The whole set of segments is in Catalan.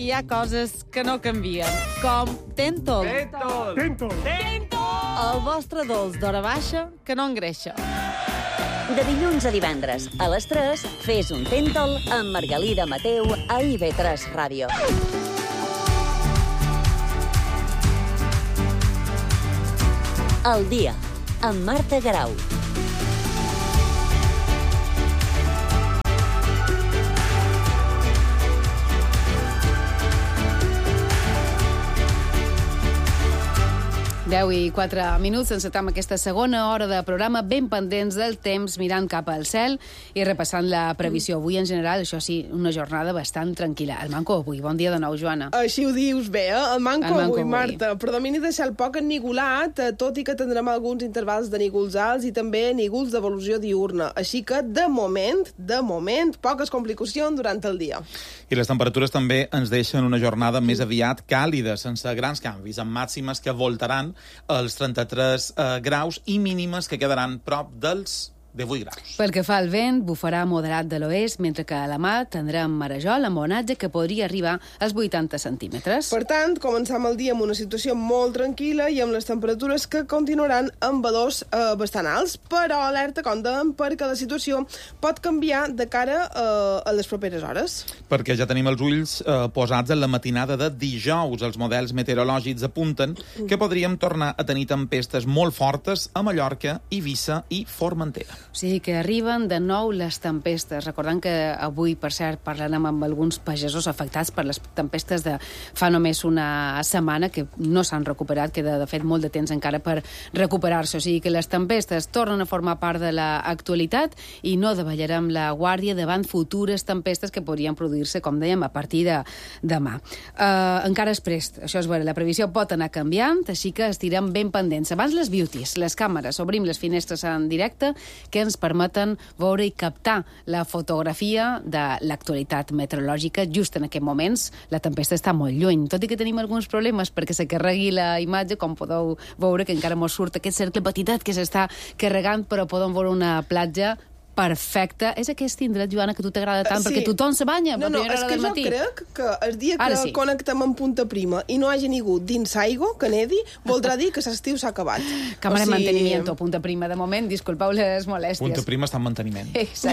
hi ha coses que no canvien, com Tentol. Tentol! El vostre dolç d'hora baixa que no engreixa. De dilluns a divendres, a les 3, fes un Tentol amb Margalida Mateu a IB3 Ràdio. El dia, amb Marta Garau. Deu i 4 minuts, encetem aquesta segona hora de programa ben pendents del temps, mirant cap al cel i repassant la previsió. Avui, en general, això sí, una jornada bastant tranquil·la. El manco avui. Bon dia de nou, Joana. Així ho dius bé, eh? El manco avui, Marta. Predomini de cel poc ennigolat, tot i que tindrem alguns intervals de nígols alts i també nígols d'evolució diurna. Així que, de moment, poques complicacions durant el dia. I les temperatures també ens deixen una jornada més aviat càlida, sense grans canvis, amb màximes que voltaran els 33 graus i mínimes que quedaran prop dels 18 graus. Pel que fa al vent, bufarà moderat de l'oest, mentre que a la mar tindrem marejol amb onatge que podria arribar als 80 centímetres. Per tant, començam el dia amb una situació molt tranquil·la i amb les temperatures que continuaran amb valors bastant alts, però alerta, com dèiem, perquè la situació pot canviar de cara a les properes hores. Perquè ja tenim els ulls posats en la matinada de dijous. Els models meteorològics apunten que podríem tornar a tenir tempestes molt fortes a Mallorca, Eivissa i Formentera. O sigui que arriben de nou les tempestes. Recordant que avui, per cert, parlarem amb alguns pagesos afectats per les tempestes de fa només una setmana, que no s'han recuperat, queda de fet molt de temps encara per recuperar-se. O sigui que les tempestes tornen a formar part de l'actualitat i no davallarem la guàrdia davant futures tempestes que podrien produir-se, com dèiem, a partir de demà. Encara és prest, això és vera. La previsió pot anar canviant, així que estirem ben pendents. Abans les beauties, les càmeres, obrim les finestres en directe que ens permeten veure i captar la fotografia de l'actualitat meteorològica just en aquests moments. La tempesta està molt lluny, tot i que tenim alguns problemes perquè se carregui la imatge, com podeu veure que encara mos surt aquest cercle petitet que s'està carregant, però podem veure una platja perfecte. És aquest indret, Joana, que tu t'agrada tant, perquè tothom se banya a primera hora del matí. És que jo crec que el dia que connectem amb Punta Prima i no hagi ningú dins aigua, que nedi, voldrà dir que l'estiu s'ha acabat. Càmera de manteniment a Punta Prima, de moment, disculpeu les molèsties. Punta Prima està en manteniment.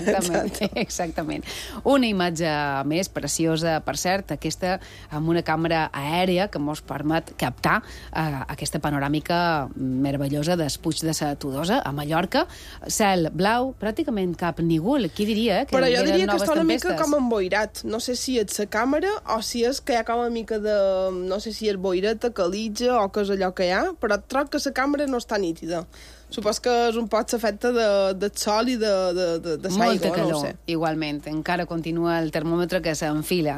Exactament. Una imatge més preciosa, per cert, aquesta amb una càmera aèria que ens permet captar aquesta panoràmica meravellosa del Puig de la Todosa, a Mallorca. Cel blau, pràcticament cap nígol, qui diria, que però jo diria que està una tempestes. mica com emboirat. No sé si és la càmera o si és que hi ha com una mica de... no sé si és boireta, calitja o què és allò que hi ha, però troc que la càmera no està nítida. Supos que és un poc l'efecte del sol i de l'aigua, molta calor, no ho sé. igualment. Encara continua el termòmetre que s'enfila.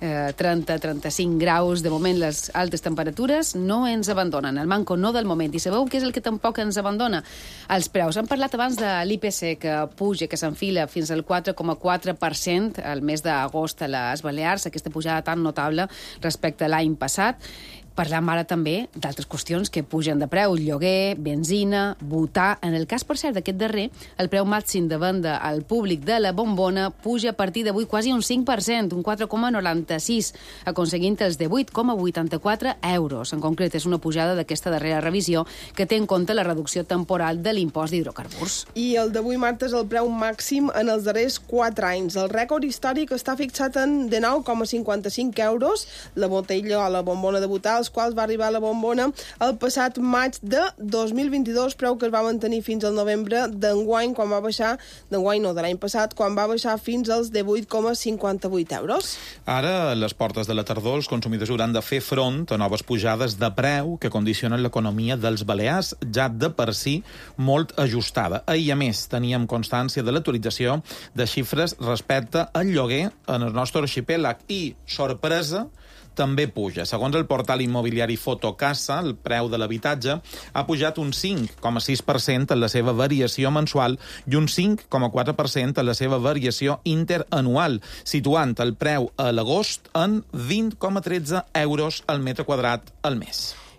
30-35 graus. De moment, les altes temperatures no ens abandonen. El manco no del moment. I sabeu què és el que tampoc ens abandona? Els preus. Hem parlat abans de l'IPC, que puja, que s'enfila fins al 4,4% al mes d'agost a les Balears, aquesta pujada tan notable respecte a l'any passat. Parlam ara també d'altres qüestions que pugen de preu, lloguer, benzina, butà. En el cas, per cert, d'aquest darrer, el preu màxim de venda al públic de la bombona puja a partir d'avui quasi un 5%, un 4,96, aconseguint els de 8,84 euros. En concret, és una pujada d'aquesta darrera revisió que té en compte la reducció temporal de l'impost d'hidrocarburs. I el d'avui, Marta, és el preu màxim en els darrers 4 anys. El rècord històric està fixat en 19,55 euros la botella o la bombona de butà, els quals va arribar a la bombona el passat maig de 2022, preu que es va mantenir fins al novembre d'enguany, quan va baixar, d'enguany no, de l'any passat, quan va baixar fins als 18,58 euros. Ara, a les portes de la tardor, els consumidors hauran de fer front a noves pujades de preu que condicionen l'economia dels Balears, ja de per si molt ajustada. Ahir, a més, teníem constància de l'actualització de xifres respecte al lloguer en el nostre arxipèlag i, sorpresa, també puja. Segons el portal immobiliari Fotocasa, el preu de l'habitatge ha pujat un 5,6% en la seva variació mensual i un 5,4% en la seva variació interanual, situant el preu a l'agost en 20,13 euros al metre quadrat al mes.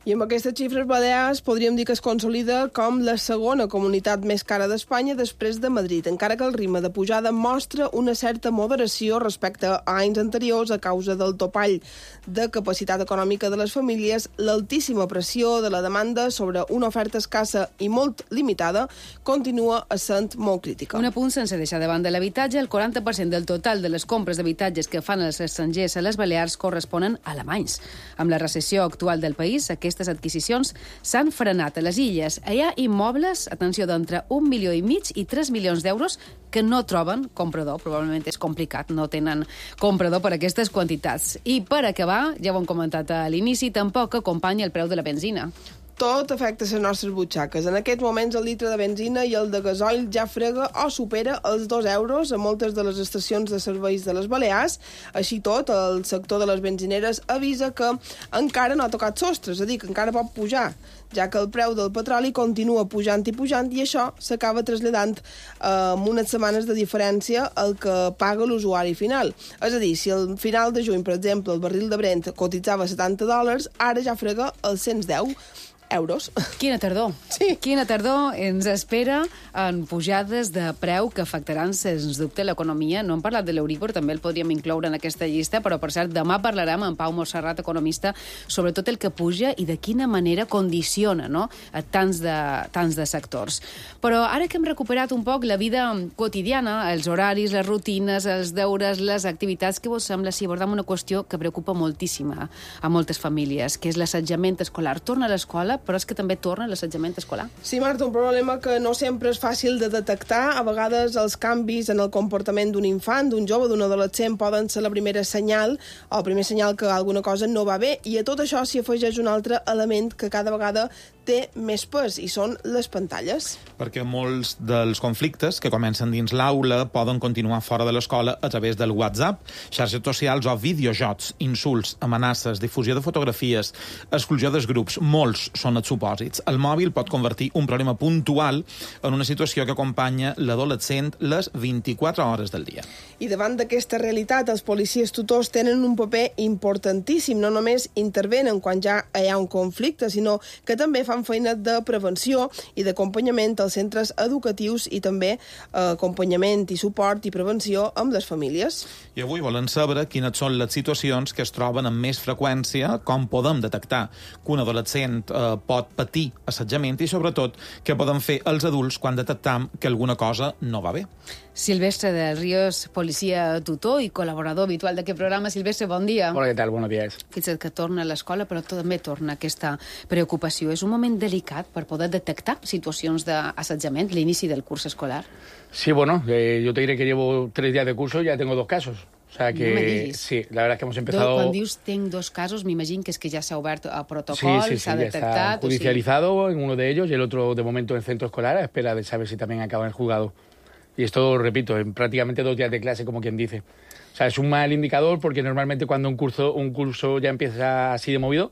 I amb aquestes xifres, Balears podríem dir que es consolida com la segona comunitat més cara d'Espanya després de Madrid, encara que el ritme de pujada mostra una certa moderació respecte a anys anteriors a causa del topall de capacitat econòmica de les famílies, l'altíssima pressió de la demanda sobre una oferta escassa i molt limitada continua essent molt crítica. Un apunt sense deixar de banda l'habitatge. El 40% del total de les compres d'habitatges que fan els estrangers a les Balears corresponen a alemanys. Amb la recessió actual del país, aquestes adquisicions s'han frenat a les illes. Hi ha immobles, atenció, d'entre 1,5 milions i 3 milions d'euros que no troben comprador. Probablement és complicat, no tenen comprador per aquestes quantitats. I per acabar, ja ho hem comentat a l'inici, tampoc acompanya el preu de la benzina. Tot afecta les nostres butxaques. En aquests moments el litre de benzina i el de gasoil ja frega o supera els 2 euros a moltes de les estacions de serveis de les Balears. Així tot, el sector de les benzineres avisa que encara no ha tocat sostre, és a dir, que encara pot pujar, ja que el preu del petroli continua pujant i això s'acaba traslladant amb unes setmanes de diferència el que paga l'usuari final. És a dir, si al final de juny, per exemple, el barril de Brent cotitzava $70, ara ja frega els 110 euros. Quina tardor. Sí. Quina tardor ens espera en pujades de preu que afectaran, sens dubte, l'economia. No hem parlat de l'Euríbor, també el podríem incloure en aquesta llista, però, per cert, demà parlarem amb Pau Montserrat, economista, sobre tot el que puja i de quina manera condiciona, no?, a tants de sectors. Però ara que hem recuperat un poc la vida quotidiana, els horaris, les rutines, els deures, les activitats, què vos sembla si abordam una qüestió que preocupa moltíssim a moltes famílies, que és l'assetjament escolar? Torna a l'escola, però és que també torna l'assetjament escolar. Sí, Marta, un problema que no sempre és fàcil de detectar. A vegades els canvis en el comportament d'un infant, d'un jove, d'un adolescent poden ser la primera senyal, o el primer senyal que alguna cosa no va bé, i a tot això s'hi afegeix un altre element que cada vegada té més pes, i són les pantalles. Perquè molts dels conflictes que comencen dins l'aula poden continuar fora de l'escola a través del WhatsApp, xarxes socials o videojocs, insults, amenaces, difusió de fotografies, exclusió dels grups. Molts són els supòsits. El mòbil pot convertir un problema puntual en una situació que acompanya l'adolescent les 24 hores del dia. I davant d'aquesta realitat, els policies tutors tenen un paper importantíssim. No només intervenen quan ja hi ha un conflicte, sinó que també fan feina de prevenció i d'acompanyament als centres educatius i també acompanyament i suport i prevenció amb les famílies. I avui volen saber quines són les situacions que es troben amb més freqüència, com podem detectar que un adolescent pot patir assetjament i, sobretot, què poden fer els adults quan detectam que alguna cosa no va bé. Silvestre del Ríos, policia tutor i col·laborador habitual d'aquest programa. Silvestre, bon dia. Hola, què tal? Buenos días. Fixa't que torna a l'escola, però també torna aquesta preocupació. És un moment delicat per poder detectar situacions d'assetjament, l'inici del curs escolar? Sí, bueno, yo te diré que llevo 3 días de curso y ya tengo 2 casos. O sea que, no me diguis. Sí, la verdad es que hemos empezado... Quan dius tenc 2 casos, m'imagino que és que ja s'ha obert a protocol, sí, s'ha ya detectat... está judicializado en uno de ellos y el otro, de momento, en el centro escolar, a espera de saber si también acaba en el juzgado. Y esto, repito, en prácticamente 2 días de clase, como quien dice. O sea, es un mal indicador porque normalmente cuando un curso ya empieza así de movido,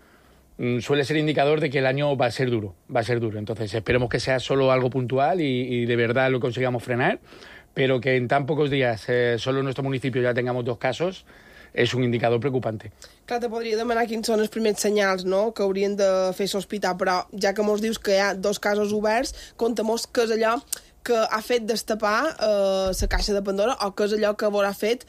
suele ser indicador de que el año va a ser duro. Entonces, esperemos que sea solo algo puntual y de verdad lo consigamos frenar, pero que en tan pocos días solo en nuestro municipio ya tengamos 2 casos és un indicador preocupante. Clar, te podria demanar quins són els primers senyals, no?, que haurien de fer sospitar, però ja que mos dius que hi ha 2 casos oberts, compta-mos què és allò que ha fet destapar la caixa de Pandora, o què és allò que haurà fet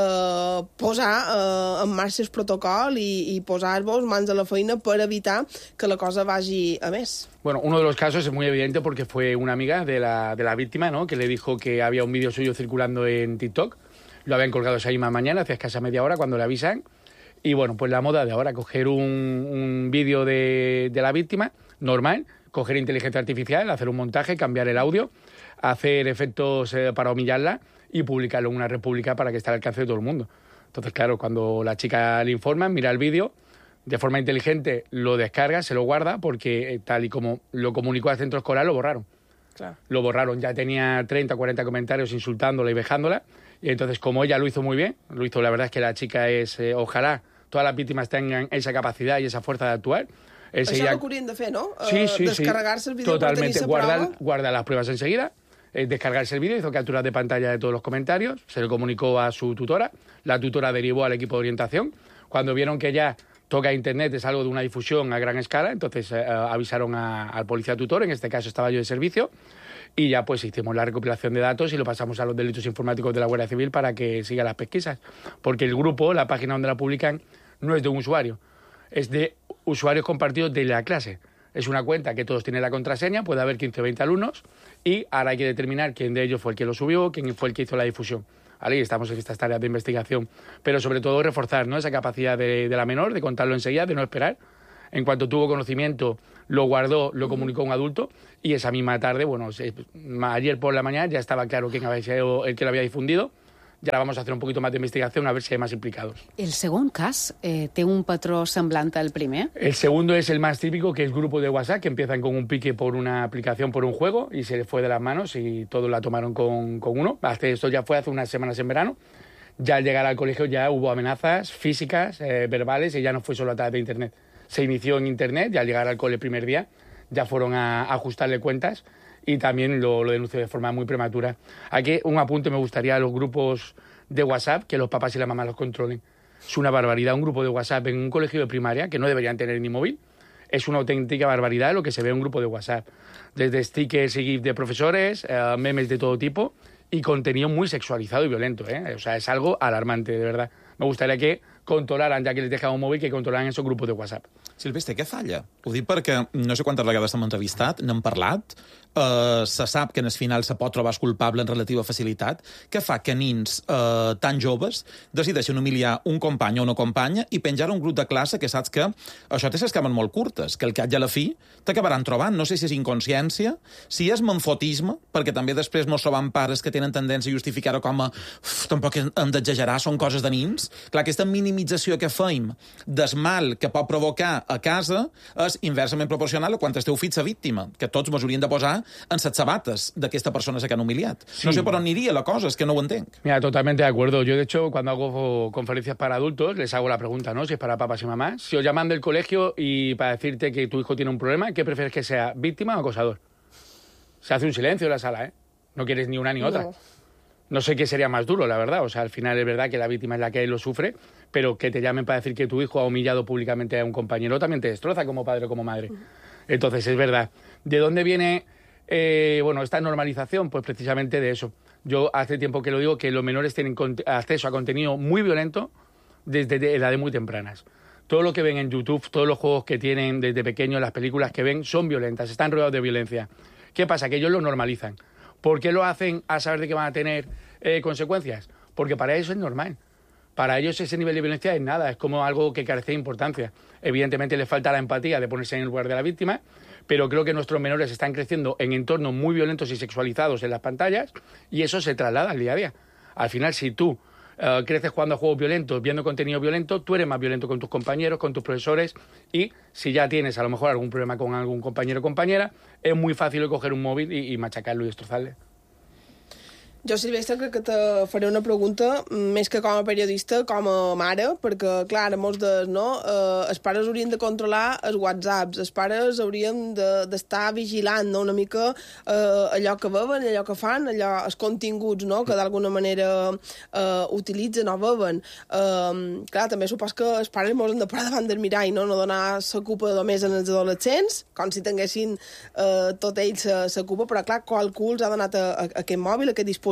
posar en marxa el protocol i posar-vos mans a la feina per evitar que la cosa vagi a més. Bueno, uno de los casos es muy evidente porque fue una amiga de la víctima, ¿no?, que le dijo que había un vídeo suyo circulando en TikTok. Lo habían colgado esa misma mañana, hace escasa media hora, cuando le avisan. Y bueno, pues la moda de ahora, coger un vídeo de la víctima, normal, coger inteligencia artificial, hacer un montaje, cambiar el audio, hacer efectos para humillarla y publicarlo en una red pública para que esté al alcance de todo el mundo. Entonces, claro, cuando la chica le informan, mira el vídeo, de forma inteligente lo descarga, se lo guarda, porque tal y como lo comunicó al centro escolar, lo borraron. Claro. Lo borraron, ya tenía 30 o 40 comentarios insultándola y vejándola, y entonces, como ella lo hizo muy bien, la verdad es que la chica es, ojalá todas las víctimas tengan esa capacidad y esa fuerza de actuar. Això és el que haurien de fer, no? Sí, descarregar-se el vídeo totalmente. Per tenir la prova. Guarda las pruebas enseguida, descargarse el vídeo, hizo capturas de pantalla de todos los comentarios, se lo comunicó a su tutora, la tutora derivó al equipo de orientación. Cuando vieron que ya toca Internet, es algo de una difusión a gran escala, entonces avisaron al policía tutor, en este caso estaba yo de servicio, y ya pues hicimos la recopilación de datos y lo pasamos a los delitos informáticos de la Guardia Civil para que sigan las pesquisas. Porque el grupo, la página donde la publican, no es de un usuario, es de usuarios compartidos de la clase. Es una cuenta que todos tienen la contraseña, puede haber 15 o 20 alumnos, y ahora hay que determinar quién de ellos fue el que lo subió, quién fue el que hizo la difusión. Ahí estamos en estas tareas de investigación, pero sobre todo reforzar, ¿no?, esa capacidad de la menor de contarlo enseguida, de no esperar. En cuanto tuvo conocimiento, lo guardó, lo comunicó a un adulto, y esa misma tarde, bueno, ayer por la mañana ya estaba claro quién había sido el que lo había difundido. Y ahora vamos a hacer un poquito más de investigación a ver si hay más implicados. El segon cas té un patró semblant al primer? El segundo es el más típico, que es grupo de WhatsApp, que empiezan con un pique por una aplicación, por un juego, y se les fue de las manos y todos la tomaron con uno. Esto ya fue hace unas semanas en verano. Ya al llegar al colegio ya hubo amenazas físicas, verbales, y ya no fue solo a través de Internet. Se inició en Internet y al llegar al cole el primer día ya fueron a ajustarle cuentas, y también lo denunció de forma muy prematura. Aquí un apunte me gustaría a los grupos de WhatsApp, que los papás y las mamás los controlen. Es una barbaridad un grupo de WhatsApp en un colegio de primaria, que no deberían tener ni móvil. Es una auténtica barbaridad lo que se ve en un grupo de WhatsApp. Desde stickers y GIF de profesores, memes de todo tipo, y contenido muy sexualizado y violento, O sea, es algo alarmante, de verdad. Me gustaría que controlaran, ja que les deixava un mòbil, que controlaran esos grupos de WhatsApp. Silvestre, què falla? Ho dic perquè no sé quantes vegades hem entrevistat, n'hem parlat, se sap que en el final se pot trobar el culpable en relativa facilitat. Què fa que nins tan joves decideixen humiliar un company o una companya i penjar un grup de classe que saps que això té les cames molt curtes, que el que a la fi t'acabaran trobant. No sé si és inconsciència, si és manfotisme, perquè també després mos trobam pares que tenen tendència a justificar-ho com a tampoc hem d'exagerar, són coses de nins. Clar, aquesta minimització que feim del mal que pot provocar a casa és inversament proporcional a quan el teu fill és víctima, que tots mos hauríem de posar en les sabates d'aquesta persona que han humiliat. Sí. No sé per on aniria la cosa, és que no ho entenc. Mira, totalmente de acuerdo. Yo, de hecho, cuando hago conferencias para adultos, les hago la pregunta, ¿no?, si es para papás y mamás. Si os llaman del colegio y para decirte que tu hijo tiene un problema, ¿qué prefieres que sea, víctima o acosador? Se hace un silencio en la sala, ¿eh? No quieres ni una ni otra. No sé qué sería más duro, la verdad. O sea, al final es verdad que la víctima es la que lo sufre, pero que te llamen para decir que tu hijo ha humillado públicamente a un compañero también te destroza como padre o como madre. Entonces, es verdad. ¿De dónde viene esta normalización? Pues precisamente de eso. Yo hace tiempo que lo digo, que los menores tienen acceso a contenido muy violento desde edades muy tempranas. Todo lo que ven en YouTube, todos los juegos que tienen desde pequeños, las películas que ven, son violentas, están rodeados de violencia. ¿Qué pasa? Que ellos lo normalizan. ¿Por qué lo hacen a saber de que van a tener consecuencias? Porque para eso es normal. Para ellos ese nivel de violencia es nada, es como algo que carece de importancia. Evidentemente les falta la empatía de ponerse en el lugar de la víctima, pero creo que nuestros menores están creciendo en entornos muy violentos y sexualizados en las pantallas, y eso se traslada al día a día. Al final, si tú creces jugando a juegos violentos, viendo contenido violento, tú eres más violento con tus compañeros, con tus profesores, y si ya tienes a lo mejor algún problema con algún compañero o compañera, es muy fácil coger un móvil y machacarlo y destrozarle. Jo, Silvestre, crec que te faré una pregunta més que com a periodista, com a mare, perquè, clar, ara molts els pares haurien de controlar els whatsapps, els pares haurien d'estar vigilant, no?, una mica allò que veuen, allò que fan, els continguts, no?, que d'alguna manera utilitzen o veuen. Clar, també supos que els pares molts han de parar davant del mirall, no donar la culpa només als adolescents, com si tinguessin tot ells la culpa, però, clar, qualcú els ha donat aquest mòbil, aquest dispositiu,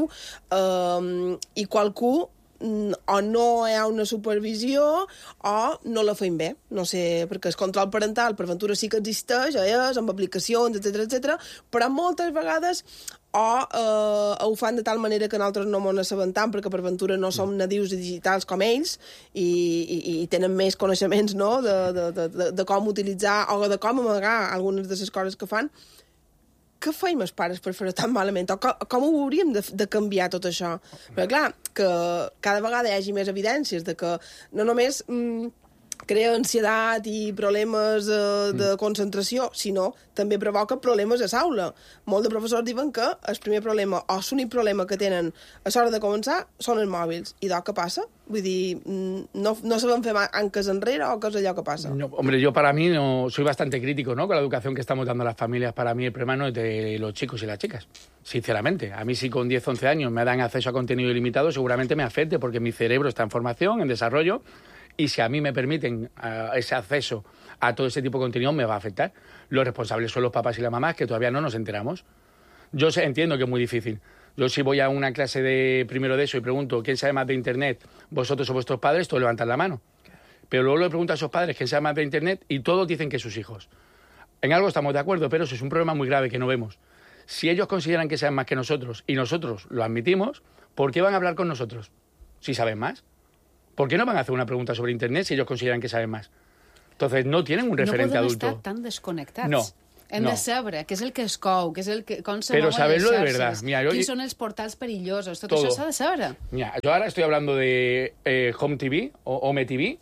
i qualcú o no hi ha una supervisió o no la feim bé, no sé, perquè el control parental per ventura sí que existeix, amb aplicacions, etc, però moltes vegades ho fan de tal manera que nosaltres no ens assabentem, perquè per ventura no som nadius digitals com ells i tenen més coneixements, no?, de com utilitzar o de com amagar algunes de les coses que fan. Què feim els pares per fer-ho tan malament? O com ho hauríem de canviar tot això? Perquè, clar, que cada vegada hi hagi més evidències de que no només crea ansietat i problemes de concentració, sinó també provoca problemes a l'aula. Molts de professors diuen que el primer problema o l'únic problema que tenen a l'hora de començar són els mòbils. I què passa? Vull dir, no sabem fer anques enrere o què és allò que passa? No, hombre, yo para mí soy bastante crítico, ¿no?, con la educación que estamos dando a las familias. Para mí el problema no es de los chicos y las chicas, sinceramente. A mí si con 10, 11 años me dan acceso a contenido ilimitado, seguramente me afecte, porque mi cerebro está en formación, en desarrollo, y si a mí me permiten ese acceso a todo ese tipo de contenido, me va a afectar. Los responsables son los papás y las mamás, que todavía no nos enteramos. Yo entiendo que es muy difícil. Yo si voy a una clase de primero de eso y pregunto quién sabe más de Internet, vosotros o vuestros padres, todos levantan la mano. Pero luego le pregunto a esos padres quién sabe más de Internet y todos dicen que sus hijos. En algo estamos de acuerdo, pero eso es un problema muy grave que no vemos. Si ellos consideran que saben más que nosotros y nosotros lo admitimos, ¿por qué van a hablar con nosotros si saben más? ¿Por qué no van a hacer una pregunta sobre Internet si ellos consideran que saben más? Entonces no tienen un referente adulto. No podem estar tan desconnectats. No. Hem de saber què és el que es cou, què és el que, com se Pero mouen saberlo les de xarxes, verdad. Mira, quins són els portals perillosos, tot Todo. això s'ha de saber. Mira, yo ahora estoy hablando de Home TV o Home TV,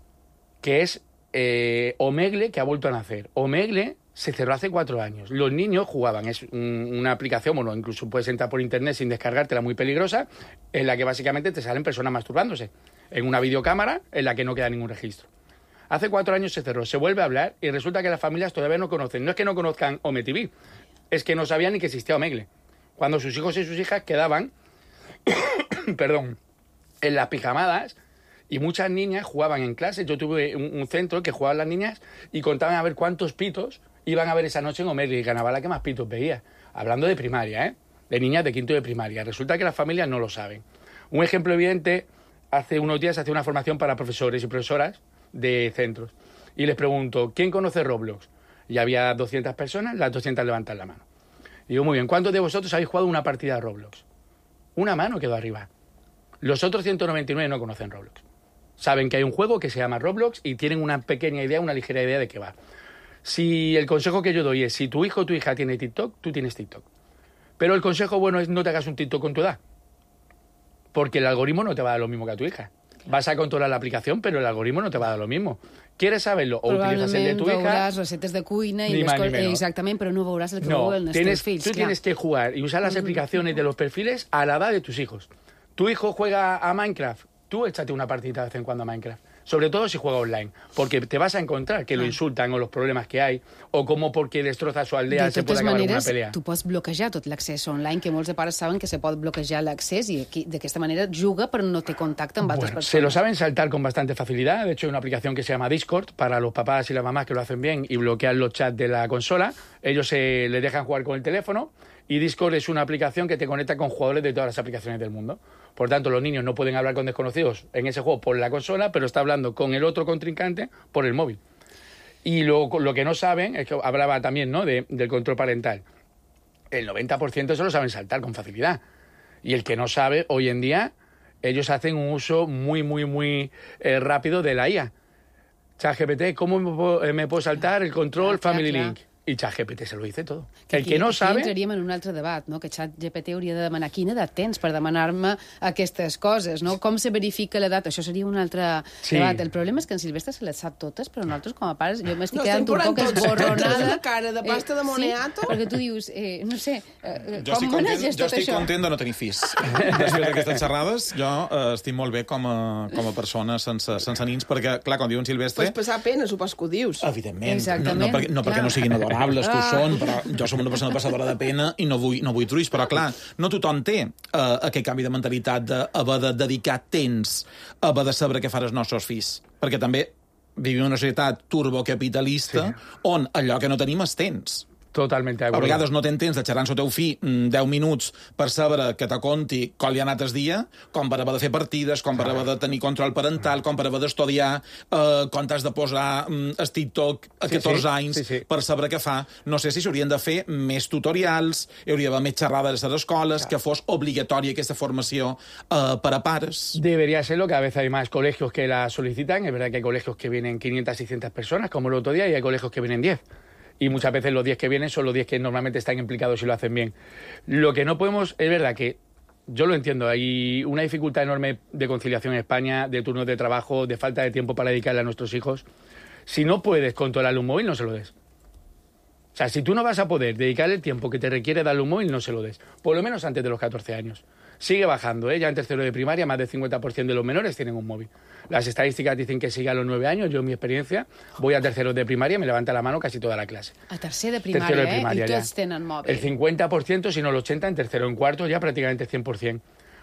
que es Omegle, que ha vuelto a nacer. Omegle se cerró hace 4 años. Los niños jugaban, es una aplicación, bueno, incluso puedes entrar por internet sin descargártela, muy peligrosa, en la que básicamente te salen personas masturbándose, en una videocámara en la que no queda ningún registro. Hace 4 años se cerró, se vuelve a hablar y resulta que las familias todavía no conocen. No es que no conozcan Home TV, es que no sabían ni que existía Omegle. Cuando sus hijos y sus hijas quedaban, perdón, en las pijamadas y muchas niñas jugaban en clase. Yo tuve un centro que jugaban las niñas y contaban a ver cuántos pitos iban a ver esa noche en Omegle y ganaba la que más pitos veía. Hablando de primaria, de niñas de quinto de primaria. Resulta que las familias no lo saben. Un ejemplo evidente, hace unos días hacía una formación para profesores y profesoras de centros. Y les pregunto, ¿quién conoce Roblox? Y había 200 personas, las 200 levantan la mano. Y digo, muy bien, ¿cuántos de vosotros habéis jugado una partida de Roblox? Una mano quedó arriba. Los otros 199 no conocen Roblox. Saben que hay un juego que se llama Roblox y tienen una pequeña idea, una ligera idea de qué va. Si el consejo que yo doy es, si tu hijo o tu hija tiene TikTok, tú tienes TikTok. Pero el consejo bueno es no te hagas un TikTok con tu edad. Porque el algoritmo no te va a dar lo mismo que a tu hija. Vas a controlar la aplicación, pero el algoritmo no te va a dar lo mismo. ¿Quieres saberlo? O utilizas el de tu hija. Veuràs recetes de cuina i exactament, però no veuràs el que veuen els teus fills. Tú tienes que jugar y usar las aplicaciones de los perfiles a la edad de tus hijos. Tu hijo juega a Minecraft, tú échate una partida de vez en cuando a Minecraft. Sobre todo si juega online, porque te vas a encontrar que lo insultan o los problemas que hay, o como porque destroza su aldea se puede acabar una pelea. Tu pots bloquejar tot l'accés online, que molts de pares saben que se pot bloquejar l'accés i d'aquesta manera juga però no té contacte amb altres persones. Se lo saben saltar con bastante facilidad. De hecho, hay una aplicación que se llama Discord para los papás y las mamás que lo hacen bien y bloquean los chats de la consola. Ellos les dejan jugar con el teléfono y Discord es una aplicación que te conecta con jugadores de todas las aplicaciones del mundo. Por tanto, los niños no pueden hablar con desconocidos en ese juego por la consola, pero está hablando con el otro contrincante por el móvil. Y lo que no saben, es que hablaba también, ¿no?, del control parental. El 90% se lo saben saltar con facilidad. Y el que no sabe, hoy en día, ellos hacen un uso muy rápido de la IA. ChatGPT, ¿cómo me puedo saltar el control Family Link? I ChatGPT se lo dice todo. El que no sabe... Aquí entraríem en un altre debat, no? Que ChatGPT hauria de demanar quina edat tens per demanar-me aquestes coses, no? Com se verifica l'edat? Això seria un altre debat. El problema és que en Silvestre se les sap totes, però nosaltres com a pares jo m'estic quedant un poc esborronada. La cara de pasta de moniato. Sí, perquè tu dius, no sé, com maneges tot això? Jo estic content de no tenir fills. Després d'aquestes xerrades, jo estic molt bé com a persona sense nins, perquè, clar, com diu en Silvestre... Pots passar pena, supos que ho dius. Evidentment. No perquè no siguin adorables, que ho són, però jo som una persona passadora de pena i no vull truis, però clar, no tothom té aquest canvi de mentalitat d'haver de dedicar temps a haver de saber què fan els nostres fills, perquè també vivim en una societat turbocapitalista on allò que no tenim és temps. Totalmente de acuerdo. A vegades no tens temps de xerrar amb el teu fill 10 minuts per saber que te conti com li ha anat el dia, com per haver de fer partides, com per haver de tenir control parental, com per haver d'estudiar, com t'has de posar el TikTok a 14 anys per saber què fa. No sé si s'haurien de fer més tutorials, hi hauria d'haver més xerrades a les escoles, que fos obligatòria aquesta formació per a pares. Debería serlo, cada vez hay más colegios que la solicitan. Es verdad que hay colegios que vienen 500, 600 personas, como el otro día, y hay colegios que vienen 10. Y muchas veces los 10 que vienen son los 10 que normalmente están implicados y lo hacen bien. Lo que no podemos, es verdad que yo lo entiendo, hay una dificultad enorme de conciliación en España, de turnos de trabajo, de falta de tiempo para dedicarle a nuestros hijos. Si no puedes controlarle un móvil, no se lo des. O sea, si tú no vas a poder dedicarle el tiempo que te requiere darle un móvil, no se lo des. Por lo menos antes de los 14 años. Sigue bajando, ya en tercero de primaria más del 50% de los menores tienen un móvil. Las estadísticas dicen que sigue a los 9 años. Yo, en mi experiencia, voy a tercero de primaria y me levanta la mano casi toda la clase. A tercer de primària, I tots tenen mòbil. El 50%, si no el 80%, en tercero. En cuarto ya prácticamente 100%.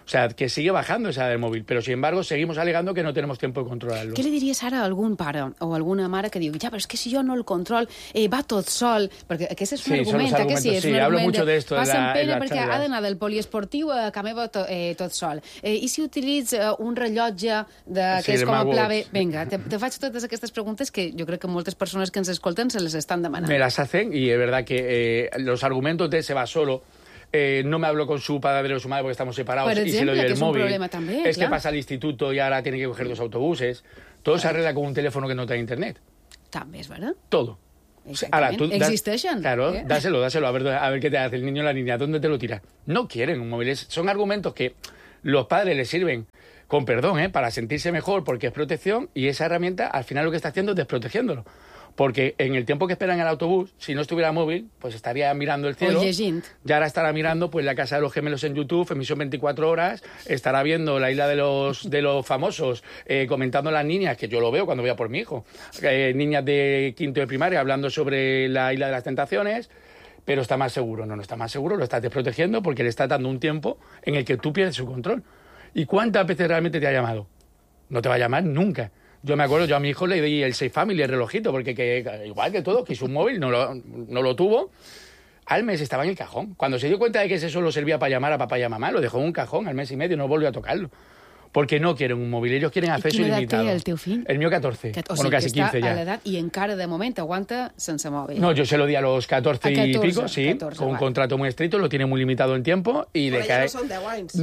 O sea, que sigue bajando esa edad del móvil, pero sin embargo seguimos alegando que no tenemos tiempo de controlarlo. Què li diries ara a algun pare o alguna mare que diu, ja, però és que si jo no el control, va tot sol, perquè aquest és un argument, que sí, és un hablo argument mucho de esto passen pena perquè ha d'anar del poliesportiu a casa meva tot sol. I si utilitza un rellotge que és com a pla B? Vinga, te faig totes aquestes preguntes que jo crec que moltes persones que ens escolten se les estan demanant. Me las hacen y es verdad que los argumentos de se va solo, no me hablo con su padre o su madre porque estamos separados por ejemplo, y se lo doy el móvil. Es que pasa al instituto y ahora tiene que coger 2 autobuses. Todo se arregla con un teléfono que no tiene internet. També és verdad. Todo. Ahora, tú existeixen. Claro, dáselo, a ver qué te hace el niño o la niña, ¿dónde te lo tiras? No quieren un móvil. Son argumentos que los padres les sirven, con perdón, para sentirse mejor porque es protección, y esa herramienta al final lo que está haciendo es desprotegiéndolo. Porque en el tiempo que esperan el autobús, si no estuviera móvil, pues estaría mirando el cielo. Ya ahora estará mirando pues la Casa de los Gemelos en YouTube, emisión 24 horas, estará viendo la Isla de los Famosos, comentando las niñas, que yo lo veo cuando voy a por mi hijo, niñas de quinto de primaria hablando sobre la Isla de las Tentaciones, pero está más seguro. No está más seguro, lo estás desprotegiendo porque le estás dando un tiempo en el que tú pierdes su control. ¿Y cuántas veces realmente te ha llamado? No te va a llamar nunca. Yo me acuerdo, yo a mi hijo le di el Safe Family, el relojito, porque igual que todo, quiso un móvil, no lo tuvo. Al mes estaba en el cajón. Cuando se dio cuenta de que ese solo servía para llamar a papá y a mamá, lo dejó en un cajón al mes y medio, no volvió a tocarlo. Porque no quieren un móvil, ellos quieren acceso ilimitado. ¿Quina edat té el teu fill? El mío 14, bueno, casi 15 ya. A l'edat i encara de moment aguanta sense mòbil. No, yo se lo di a los 14 y pico, sí, 14, con un contrato muy estricto, lo tiene muy limitado en tiempo y le cae... Però ja no són 10 anys.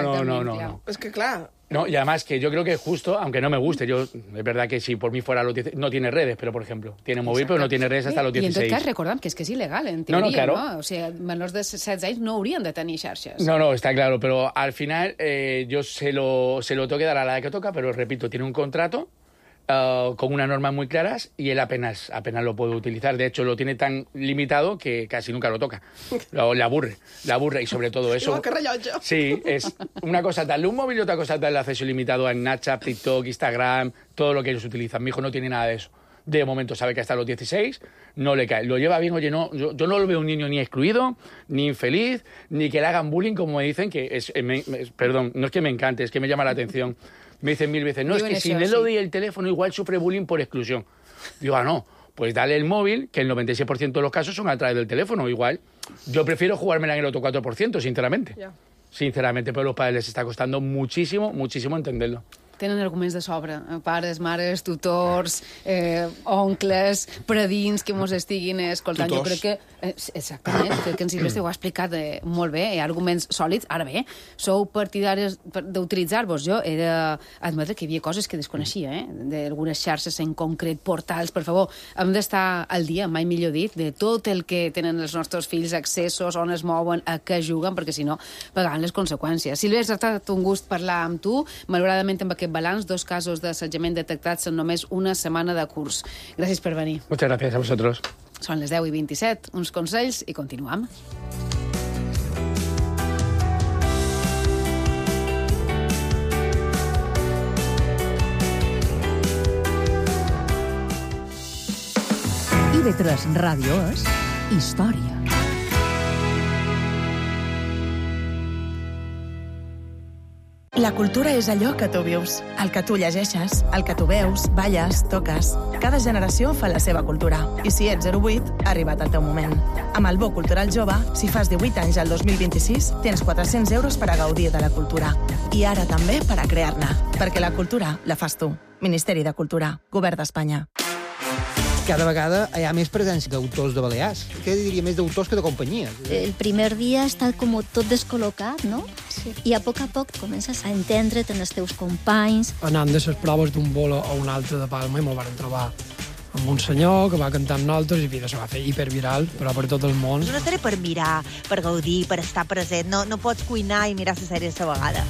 No. És que clar... No, y además que yo creo que justo, aunque no me guste, es verdad que si por mí fuera los 10, no tiene redes, pero por ejemplo, tiene móvil, però no tiene redes hasta los 16. I en tot cas, recordem que és il·legal, en teoria, no? O sigui, menors de 16 anys no haurien de tenir xarxes. No, está claro, pero al final yo se lo tengo que dar a la edad que toca, pero repito, tiene un contrato con unas normas muy claras y él apenas lo puede utilizar. De hecho, lo tiene tan limitado que casi nunca lo toca. Le aburre y sobre todo eso... Igual que rellotge. Sí, es una cosa darle un móvil y otra cosa darle acceso ilimitado a Snapchat, TikTok, Instagram, todo lo que ellos utilizan. Mi hijo no tiene nada de eso. De momento sabe que hasta los 16 no le cae. Lo lleva bien, oye, no, yo no lo veo un niño ni excluido, ni infeliz, ni que le hagan bullying, como me dicen, que perdón, no es que me encante, es que me llama la atención. Me dicen 1000 veces, no, es que si le doy el teléfono igual sufre bullying por exclusión. Digo, no, pues dale el móvil, que el 96% de los casos son a través del teléfono, igual. Yo prefiero jugármela en el otro 4%, sinceramente. Yeah. Sinceramente, pero a los padres les está costando muchísimo entenderlo. Tenen arguments de sobre, pares, mares, tutors, oncles, predins que mos estiguin escoltant. Tutors. Jo crec que, exactament, crec que en Silvestre ho ha explicat molt bé, hi ha arguments sòlids. Ara bé, sou partidaris d'utilitzar-vos. Jo he d'admetre que hi havia coses que desconeixia, d'algunes xarxes en concret, portals, per favor, hem d'estar al dia, mai millor dit, de tot el que tenen els nostres fills, accessos, on es mouen, a què juguen, perquè si no, pagaran les conseqüències. Silvestre, ha estat un gust parlar amb tu, malauradament amb aquest balanç, 2 casos d'assetjament detectats en només una setmana de curs. Gràcies per venir. Muchas gracias a vosotros. Són les 10:27, uns consells i continuem. IB3 Ràdio és història. La cultura és allò que tu vius, el que tu llegeixes, el que tu veus, balles, toques. Cada generació fa la seva cultura. I si ets 08, ha arribat el teu moment. Amb el Bo Cultural Jove, si fas 18 anys al 2026, tens 400 euros per a gaudir de la cultura. I ara també per a crear-ne. Perquè la cultura la fas tu. Ministeri de Cultura, Govern d'Espanya. Cada vegada hi ha més presència d'autors de Balears. Què diria, més d'autors que de companyies? El primer dia està com tot descol·locat, no? Sí. I a poc comences a entendre't en els teus companys. Anant de les proves d'un bolo a un altre de Palma i me'l van trobar amb un senyor que va cantar amb nosaltres i se va fer hiperviral, però per tot el món. És una sèrie per mirar, per gaudir, per estar present. No pots cuinar i mirar la sèrie a la vegada.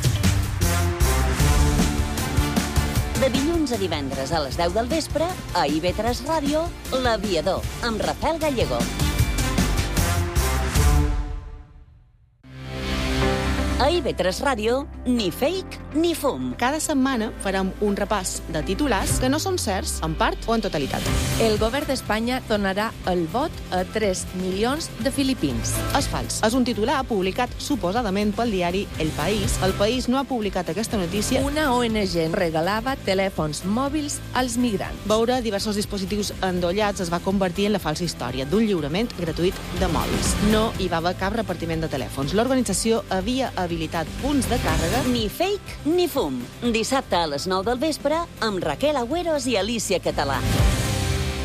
De dilluns a divendres a les 10 del vespre, a IB3 Ràdio, L'Aviador, amb Rafael Gallego. A IB3 Ràdio, ni fake ni fum. Cada setmana farem un repàs de titulars que no són certs, en part o en totalitat. El govern d'Espanya donarà el vot a 3 milions de filipins. És fals. És un titular publicat suposadament pel diari El País. El País no ha publicat aquesta notícia. Una ONG regalava telèfons mòbils als migrants. Veure diversos dispositius endollats es va convertir en la falsa història d'un lliurament gratuït de mòbils. No hi va haver cap repartiment de telèfons. L'organització havia habilitat punts de càrrega. Ni fake ni fum. Dissabte a les 9 del vespre amb Raquel Agüeros i Alicia Català.